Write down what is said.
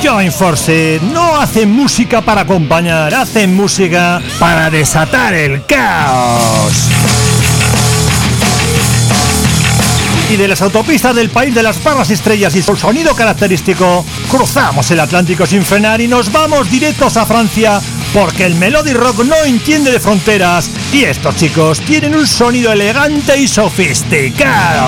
Join Forces no hacen música para acompañar, hacen música para desatar el caos. Y de las autopistas del país de las barras estrellas y su sonido característico, cruzamos el Atlántico sin frenar y nos vamos directos a Francia, porque el melody rock no entiende de fronteras y estos chicos tienen un sonido elegante y sofisticado.